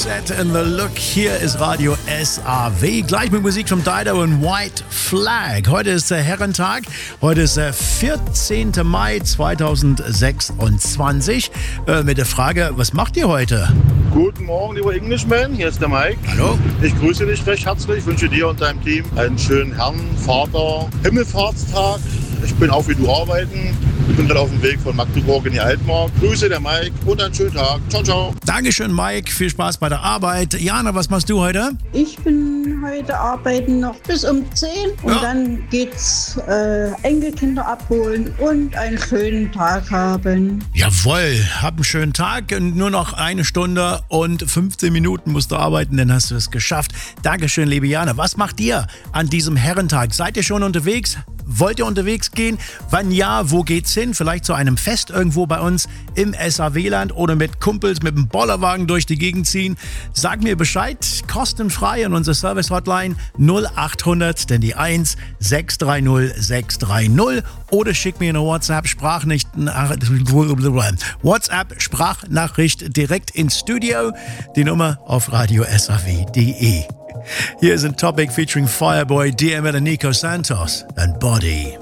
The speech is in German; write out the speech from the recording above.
Set in the Look. Hier ist Radio SAW. Gleich mit Musik von Dido und White Flag. Heute ist der Herrentag. Heute ist der 14. Mai 2026. Mit der Frage, was macht ihr heute? Guten Morgen, lieber Englishman. Hier ist der Mike. Hallo. Ich grüße dich recht herzlich. Ich wünsche dir und deinem Team einen schönen Herrn, Vater, Himmelfahrtstag. Ich bin auch wie du arbeiten. Ich bin gerade auf dem Weg von Magdeburg in die Altmark. Grüße, der Mike, und einen schönen Tag. Ciao, ciao. Dankeschön, Mike. Viel Spaß bei der Arbeit. Jana, was machst du heute? Ich bin heute arbeiten noch bis um 10 und dann geht's Enkelkinder abholen und einen schönen Tag haben. Jawohl, hab einen schönen Tag und nur noch 1 Stunde und 15 Minuten musst du arbeiten, dann hast du es geschafft. Dankeschön, liebe Jana. Was macht ihr an diesem Herrentag? Seid ihr schon unterwegs? Wollt ihr unterwegs gehen? Wann ja, wo geht's hin? Vielleicht zu einem Fest irgendwo bei uns im SAW-Land oder mit Kumpels mit dem Bollerwagen durch die Gegend ziehen? Sag mir Bescheid, kostenfrei an unsere Service-Hotline 0800, denn die 1 630 630 oder schick mir eine WhatsApp-Sprachnachricht direkt ins Studio. Die Nummer auf radiosaw.de. Hier ist ein Topic featuring Fireboy, DML und Nico Santos and Body.